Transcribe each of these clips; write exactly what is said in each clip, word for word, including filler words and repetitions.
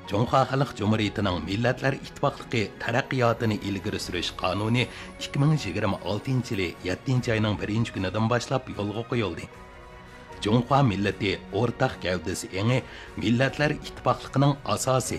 Cumhuriyet Halk Cumhuriyeti'nin Milletler İttifaqlığı taraqqiyotini ilgari surish qonuni ikki ming yigirma oltinchi yili yettinchi ayning birinchi kunidan boshlab yo'lga qo'yildi. Cumhuriyet millati o'rtaq gavdasi eni Milletler İttifaqlığının asosi.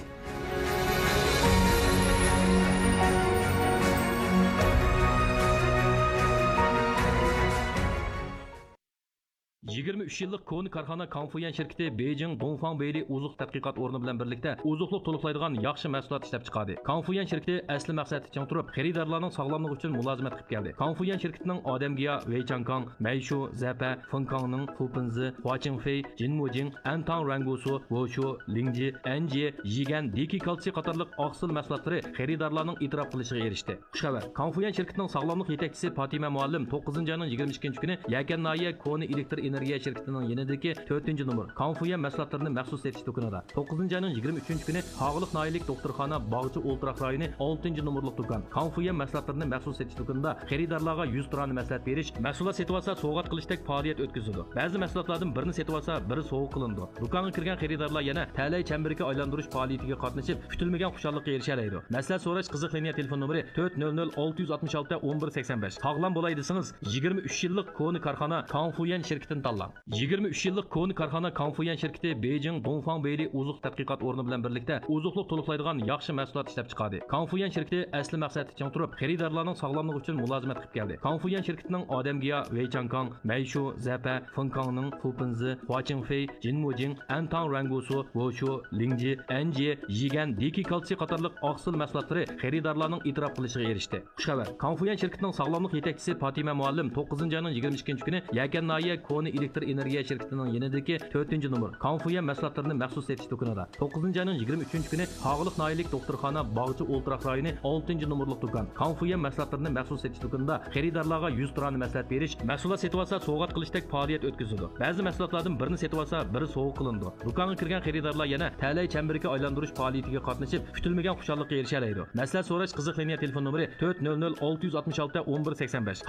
yigirma uch yillik Koni korxona Konfuyan şirketi Beijing Dongfang Beyli uzuq tadqiqot o'rni bilan birlikda uzuqliq to'liqlaydigan yaxshi mahsulot ishlab chiqardi. Konfuyan şirketi asli maqsadi uchun turib, xaridorlarning sog'lomligi uchun mulozimat qilib keldi. Konfuyan şirketining Odamgiya, Weichangkang, Meishu, Zapa, Fengkangning Fupinzi, Huaqingfei, Jinmujing, Antang Rangusu, Wushu, Lingji, Anji, Yigan, Diki kalsiy qatorliq oqsil mahsulotlari xaridorlarning e'tirof qilishiga erishdi. Xushxabar. Konfuyan şirketining sog'lomlik yetakchisi Fatima muallim to'qqizinchi oyning yigirma ikkinchi kuni Yakan Nahiya Koni elektr energiya şirketining yanidagi to'rtinchi nomer Konfuyan mahsulotlarini maxsus setish do'konida to'qqizinchi oyning yigirma uchinchi kuni Sog'liq noyilik doktorxona Bog'chi o'ltiraq rayoni oltinchi nomerlik do'kon Konfuyan mahsulotlarini maxsus setish do'konida xaridorlarga yuz turani maslahat berish, mahsulot setib olsa sovg'at qilishdek faoliyat o'tkazildi. Ba'zi mahsulotlardan birini setib olsa biri sovg'a qilindi. Do'konga kirgan xaridorlar yana talay chambiriga aylantirish faoliyatiga qatnashib, kutilmagan xushorlikqa erishalaydi. Maslahat so'rash qiziq liniya telefon nomeri to'rt nol nol olti yuz oltmish olti o'n bir sakson besh. Sog'lom bo'lay desangiz yigirma uch yillik Koni korxona Konfuyan şirketini tanlang. yigirma uch yillik Koni korxona Konfuyan şirketi Beijing Dongfang Beyli uzuq tadqiqot o'rni bilan birlikda uzuqliq to'liqlaydigan yaxshi mahsulot ishlab chiqardi. Konfuyan şirketi asli maqsadi uchun turib, xaridorlarning sog'lomligi uchun mulozimat qilib keldi. Konfuyan şirketining Odamgiya, Weichangkang, Meishu, Zapa, Fengkangning Fupinzi, Huaqingfei, Jinmujing, Antang Rangusu, Wushu, Lingji, Anji, Yigan, Diki kalsiy qatorliq oqsil mahsulotlari xaridorlarning e'tirof qilishiga erishdi. Xushxabar. Konfuyan şirketining sog'lomlik yetakchisi Fatima muallim to'qqizinchi oyning yigirma ikkinchi kuni Yakan Nahiya Koni elektr energiya şirketining yanidagi to'rtinchi nomer Konfuyan mahsulotlarini maxsus setish do'konida to'qqizinchi oyning yigirma uchinchi kuni Sog'liq noyilik doktorxona Bog'chi o'ltiraq rayoni oltinchi nomerlik do'kon Konfuyan mahsulotlarini maxsus setish do'konida xaridorlarga yuz turani maslahat berish, mahsulot setib olsa sovg'at qilishdek faoliyat o'tkazildi. Ba'zi mahsulotlardan birini setib olsa biri sovg'a qilindi. Do'konga kirgan xaridorlar yana talay chambiriga aylantirish faoliyatiga qatnashib, kutilmagan xushorlikqa erishalaydi. Maslahat so'rash qiziq liniya telefon nomeri to'rt nol nol olti yuz oltmish olti o'n bir sakson besh.